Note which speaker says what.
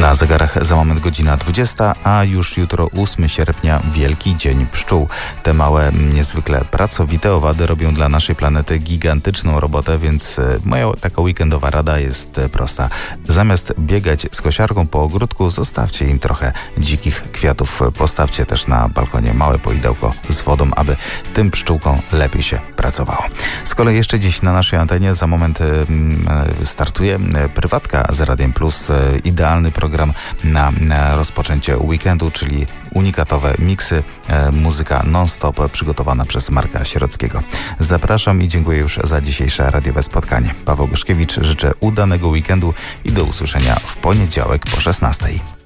Speaker 1: Na zegarach za moment godzina 20, a już jutro 8 sierpnia Wielki Dzień Pszczół. Te małe, niezwykle pracowite owady robią dla naszej planety gigantyczną robotę, więc moja taka weekendowa rada jest prosta. Zamiast biegać z kosiarką po ogródku, zostawcie im trochę dzikich kwiatów. Postawcie też na balkonie małe poidełko z wodą, aby tym pszczółkom lepiej się pracowało. Z kolei jeszcze dziś na naszej antenie za moment startuje prywatka z Radiem Plus. Idealny program na rozpoczęcie weekendu, czyli unikatowe miksy, muzyka non-stop przygotowana przez Marka Sierockiego. Zapraszam i dziękuję już za dzisiejsze radiowe spotkanie. Paweł Goszkiewicz, życzę udanego weekendu i do usłyszenia w poniedziałek po 16.